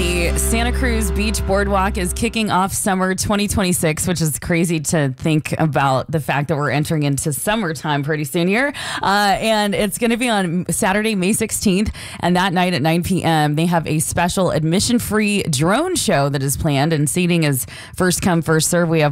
The Santa Cruz Beach Boardwalk is kicking off summer 2026, which is crazy to think about the fact that we're entering into summertime pretty soon here. And it's going to be on Saturday, May 16th. And that night at 9 p.m., they have a special admission-free drone show that is planned. And seating is first come, first serve. We have